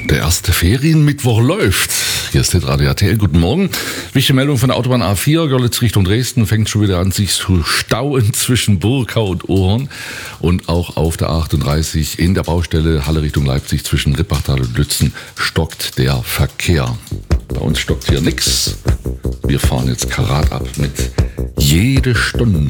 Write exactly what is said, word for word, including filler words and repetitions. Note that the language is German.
Der erste Ferienmittwoch läuft. Hier ist Hitradio R T L. Guten Morgen. Wichtige Meldung von der Autobahn A vier, Görlitz Richtung Dresden. Fängt schon wieder an, sich zu stauen zwischen Burkau und Ohorn. Und auch auf der achtunddreißig in der Baustelle Halle Richtung Leipzig zwischen Rippachtal und Lützen stockt der Verkehr. Bei uns stockt hier nichts. Wir fahren jetzt Karat ab mit jede Stunde